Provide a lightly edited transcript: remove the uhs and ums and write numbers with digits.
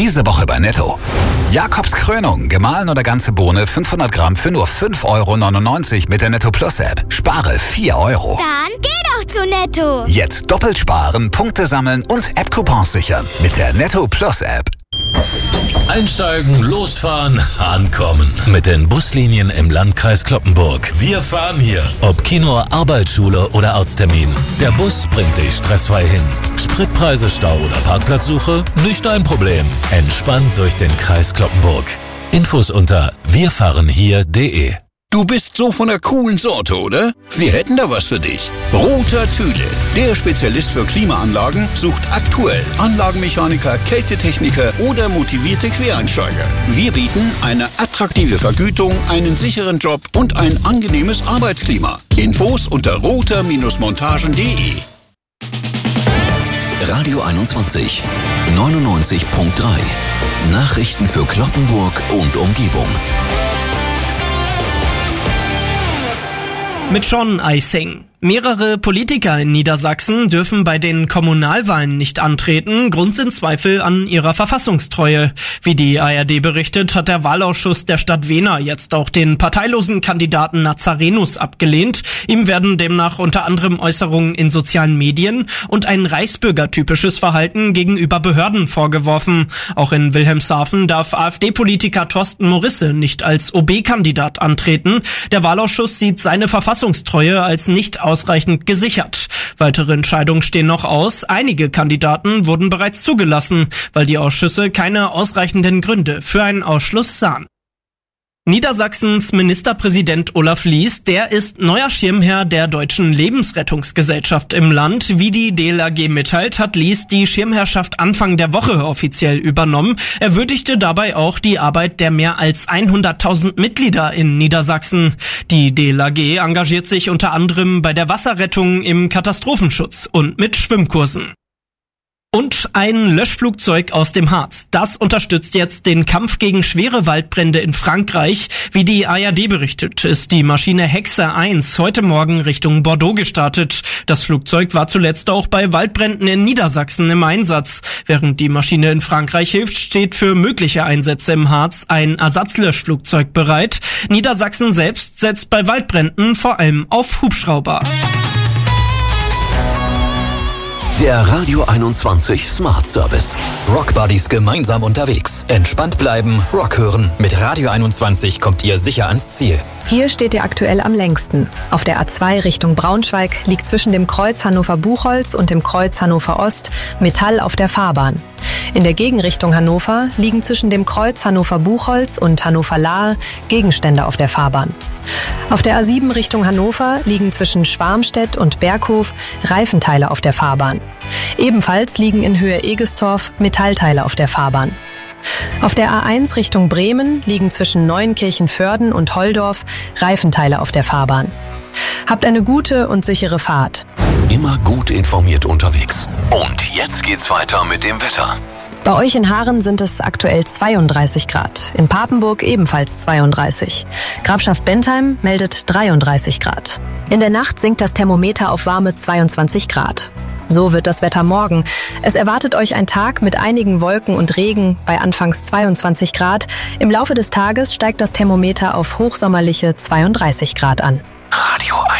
Diese Woche bei Netto. Jakobs Krönung, gemahlen oder ganze Bohne 500 Gramm für nur 5,99 € mit der Netto Plus App. Spare 4 €. Dann geh doch zu Netto. Jetzt doppelt sparen, Punkte sammeln und App-Coupons sichern mit der Netto Plus App. Einsteigen, losfahren, ankommen. Mit den Buslinien im Landkreis Cloppenburg. Wir fahren hier. Ob Kino, Arbeitsschule oder Arzttermin. Der Bus bringt dich stressfrei hin. Spritpreise, Stau oder Parkplatzsuche? Nicht dein Problem. Entspannt durch den Kreis Cloppenburg. Infos unter wirfahrenhier.de. Du bist so von der coolen Sorte, oder? Wir hätten da was für dich. Roter Tüde, der Spezialist für Klimaanlagen, sucht aktuell Anlagenmechaniker, Kältetechniker oder motivierte Quereinsteiger. Wir bieten eine attraktive Vergütung, einen sicheren Job und ein angenehmes Arbeitsklima. Infos unter roter-montagen.de. Radio 21, 99.3. Nachrichten für Cloppenburg und Umgebung. Mit Sean Eising. Mehrere Politiker in Niedersachsen dürfen bei den Kommunalwahlen nicht antreten. Grund sind Zweifel an ihrer Verfassungstreue. Wie die ARD berichtet, hat der Wahlausschuss der Stadt Wehner jetzt auch den parteilosen Kandidaten Nazarenus abgelehnt. Ihm werden demnach unter anderem Äußerungen in sozialen Medien und ein reichsbürgertypisches Verhalten gegenüber Behörden vorgeworfen. Auch in Wilhelmshaven darf AfD-Politiker Thorsten Morisse nicht als OB-Kandidat antreten. Der Wahlausschuss sieht seine Verfassungstreue als nicht ausreichend gesichert. Weitere Entscheidungen stehen noch aus. Einige Kandidaten wurden bereits zugelassen, weil die Ausschüsse keine ausreichenden Gründe für einen Ausschluss sahen. Niedersachsens Ministerpräsident Olaf Lies, der ist neuer Schirmherr der Deutschen Lebensrettungsgesellschaft im Land. Wie die DLRG mitteilt, hat Lies die Schirmherrschaft Anfang der Woche offiziell übernommen. Er würdigte dabei auch die Arbeit der mehr als 100.000 Mitglieder in Niedersachsen. Die DLRG engagiert sich unter anderem bei der Wasserrettung, im Katastrophenschutz und mit Schwimmkursen. Und ein Löschflugzeug aus dem Harz. Das unterstützt jetzt den Kampf gegen schwere Waldbrände in Frankreich. Wie die ARD berichtet, ist die Maschine Hexe 1 heute Morgen Richtung Bordeaux gestartet. Das Flugzeug war zuletzt auch bei Waldbränden in Niedersachsen im Einsatz. Während die Maschine in Frankreich hilft, steht für mögliche Einsätze im Harz ein Ersatzlöschflugzeug bereit. Niedersachsen selbst setzt bei Waldbränden vor allem auf Hubschrauber. Der Radio 21 Smart Service. Rock Buddies gemeinsam unterwegs. Entspannt bleiben, Rock hören. Mit Radio 21 kommt ihr sicher ans Ziel. Hier steht ihr aktuell am längsten. Auf der A2 Richtung Braunschweig liegt zwischen dem Kreuz Hannover-Buchholz und dem Kreuz Hannover-Ost Metall auf der Fahrbahn. In der Gegenrichtung Hannover liegen zwischen dem Kreuz Hannover-Buchholz und Hannover-Lahe Gegenstände auf der Fahrbahn. Auf der A7 Richtung Hannover liegen zwischen Schwarmstedt und Berghof Reifenteile auf der Fahrbahn. Ebenfalls liegen in Höhe Egestorf Metallteile auf der Fahrbahn. Auf der A1 Richtung Bremen liegen zwischen Neuenkirchen-Vörden und Holdorf Reifenteile auf der Fahrbahn. Habt eine gute und sichere Fahrt. Immer gut informiert unterwegs. Und jetzt geht's weiter mit dem Wetter. Bei euch in Haaren sind es aktuell 32 Grad. In Papenburg ebenfalls 32. Grafschaft Bentheim meldet 33 Grad. In der Nacht sinkt das Thermometer auf warme 22 Grad. So wird das Wetter morgen. Es erwartet euch ein Tag mit einigen Wolken und Regen bei anfangs 22 Grad. Im Laufe des Tages steigt das Thermometer auf hochsommerliche 32 Grad an. Radio 1.